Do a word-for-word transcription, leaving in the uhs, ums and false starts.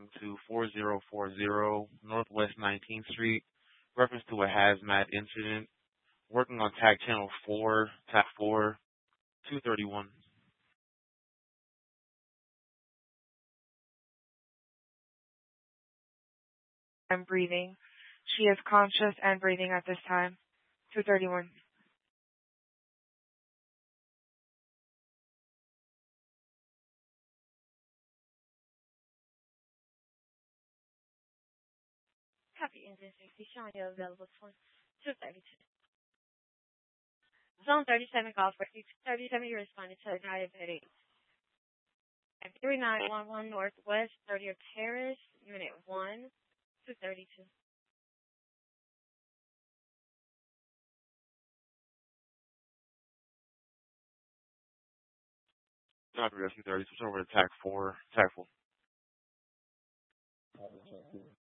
talking to four zero four zero Northwest nineteenth Street. Reference to a hazmat incident. Working on tag channel four, tag four, two thirty-one. And breathing. She is conscious and breathing at this time. two thirty-one. Copy engine sixty, showing you available for two thirty-two. Zone thirty-seven, golf for two thirty-seven, you responded to a diabetic. At three nine one one Northwest thirtieth Terrace, Unit one, two thirty-two. Copy rescue thirty. Switch over to tag four, tag four.